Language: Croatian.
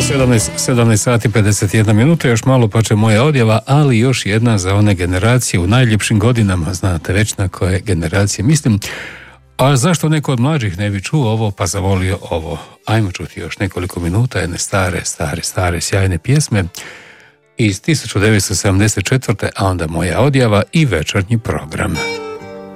17 sati 51 minuta, još malo pa će moja odjava, ali još jedna za one generacije u najljepšim godinama, znate već na koje generacije mislim. A zašto neko od mlađih ne bi čuo ovo pa zavolio ovo? Ajmo čuti još nekoliko minuta jedne stare sjajne pjesme iz 1974. a onda moja odjava i večernji program.